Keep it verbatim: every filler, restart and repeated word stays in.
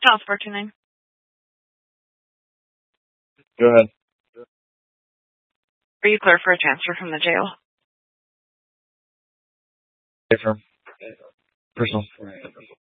Child support two nine. Go ahead. Are you clear for a transfer from the jail? Firm. Personal.